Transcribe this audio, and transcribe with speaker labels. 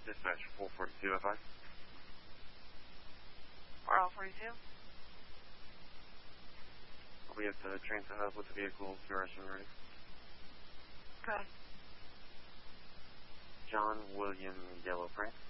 Speaker 1: Dispatch 442 FI.
Speaker 2: 442.
Speaker 1: We have the transit hub with the vehicle QRS and ready.
Speaker 2: Go ahead.
Speaker 1: John William Yellow Frank.